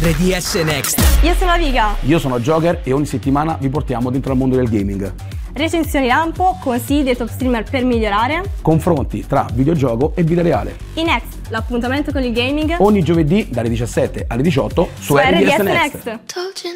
RDS Next. Io sono Viga. Io sono Joker e ogni settimana vi portiamo dentro al mondo del gaming. Recensioni lampo, consigli dei top streamer per migliorare. Confronti tra videogioco e vita reale. I Next, l'appuntamento con il gaming. Ogni giovedì dalle 17 alle 18 su RDS Next.